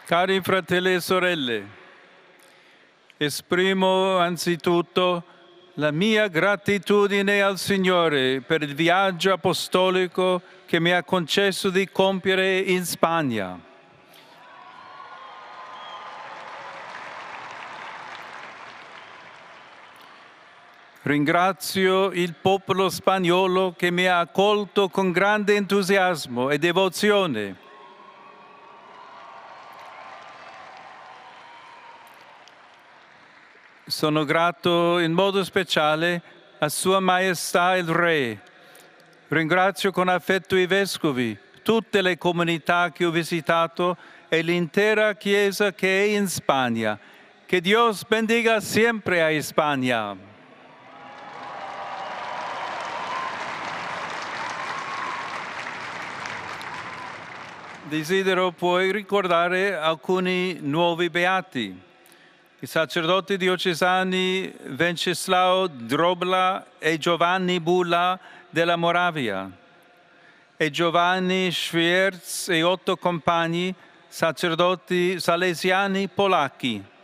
Cari fratelli e sorelle, esprimo anzitutto la mia gratitudine al Signore per il viaggio apostolico che mi ha concesso di compiere in Spagna. Ringrazio il popolo spagnolo che mi ha accolto con grande entusiasmo e devozione. Sono grato in modo speciale a Sua Maestà il Re. Ringrazio con affetto i vescovi, tutte le comunità che ho visitato e l'intera Chiesa che è in Spagna. Che Dios bendiga siempre a España. Desidero poi ricordare alcuni nuovi beati. I sacerdoti diocesani Venceslao Drobla e Giovanni Bulla della Moravia e Giovanni Schwierz e 8 compagni sacerdoti salesiani polacchi.